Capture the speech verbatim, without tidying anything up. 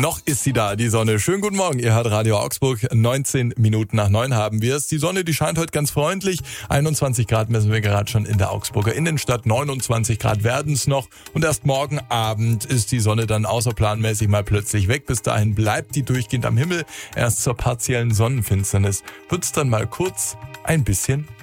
Noch ist sie da, die Sonne. Schönen guten Morgen, ihr hört Radio Augsburg. neunzehn Minuten nach neun haben wir es. Die Sonne, die scheint heute ganz freundlich. einundzwanzig Grad messen wir gerade schon in der Augsburger Innenstadt. neunundzwanzig Grad werden es noch. Und erst morgen Abend ist die Sonne dann außerplanmäßig mal plötzlich weg. Bis dahin bleibt die durchgehend am Himmel. Erst zur partiellen Sonnenfinsternis wird es dann mal kurz ein bisschen